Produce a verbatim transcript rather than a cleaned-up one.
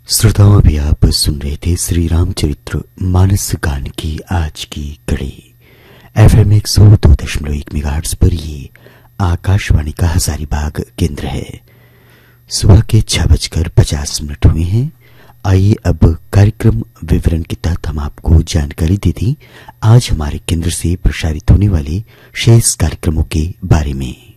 श्रोताओं, अभी आप सुन रहे थे श्री रामचरित्र मानस गान की आज की कड़ी। एफ एम एक सौ दो दशमलव एक मेगाहर्ट्ज पर ये आकाशवाणी का हजारीबाग केंद्र है। सुबह के छह बजकर पचास मिनट हुए हैं। आइए अब कार्यक्रम विवरण के तहत हम आपको जानकारी दे दें आज हमारे केंद्र से प्रसारित होने वाले शेष कार्यक्रमों के बारे में।